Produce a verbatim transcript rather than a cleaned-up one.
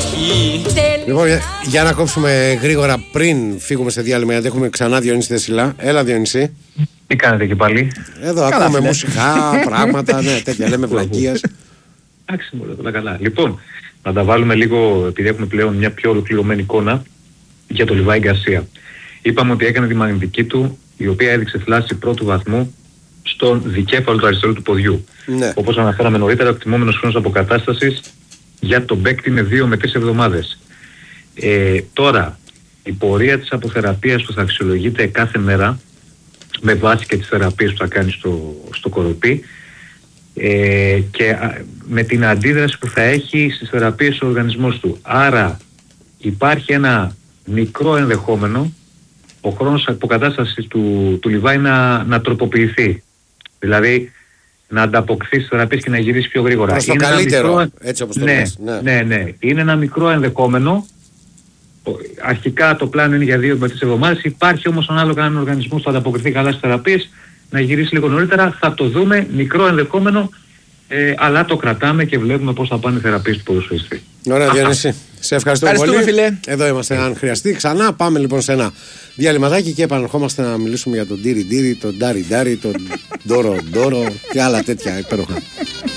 Λοιπόν, για, για να κόψουμε γρήγορα πριν φύγουμε σε διάλειμμα, γιατί έχουμε ξανά Διονύση Δεσιλά. Έλα, Διονύση. Τι κάνετε και πάλι? Εδώ καλά, ακούμε φίλε. Μουσικά, πράγματα, ναι, τέτοια λέμε βλακίες. Εντάξει, μόνο όλα καλά. Λοιπόν, να τα βάλουμε λίγο, επειδή έχουμε πλέον μια πιο ολοκληρωμένη εικόνα για το Λιβάη Γκαρσία. Είπαμε ότι έκανε τη μαγνητική του, η οποία έδειξε φλάση πρώτου βαθμού στον δικέφαλο του αριστερού του ποδιού. Ναι. Όπως αναφέραμε νωρίτερα, ο εκτιμόμενος χρόνος αποκατάστασης για τον παίκτη είναι δύο με τρεις εβδομάδες. Ε, τώρα, η πορεία της αποθεραπείας που θα αξιολογείται κάθε μέρα, με βάση και τις θεραπείες που θα κάνει στο, στο κοροπή, ε, και α, με την αντίδραση που θα έχει στις θεραπείες ο οργανισμός του. Άρα υπάρχει ένα μικρό ενδεχόμενο ο χρόνος αποκατάστασης του, του Λιβάη να, να τροποποιηθεί. Δηλαδή να ανταποκριθεί στις θεραπείες και να γυρίσει πιο γρήγορα. Προς το είναι καλύτερο, μικρό, έτσι όπως το ναι, λες. Ναι. ναι, ναι. Είναι ένα μικρό ενδεχόμενο. Αρχικά το πλάνο είναι για δύο με τρεις εβδομάδες. Υπάρχει όμως ανάλογα αν ο οργανισμός θα ανταποκριθεί καλά στις θεραπείες να γυρίσει λίγο νωρίτερα. Θα το δούμε, μικρό ενδεχόμενο, ε, αλλά το κρατάμε και βλέπουμε πώς θα πάνε οι θεραπείες του ποδοσφαιριστή. Ωραία, Διονύση. Σε ευχαριστώ πολύ. Φίλε. Εδώ είμαστε αν χρειαστεί. Ξανά πάμε λοιπόν σε ένα διαλυμαδάκι και επανερχόμαστε να μιλήσουμε για τον Ντύρι Ντύρι, τον Ντάρι Ντάρι, τον Ντόρο Ντόρο και άλλα τέτοια υπέροχα.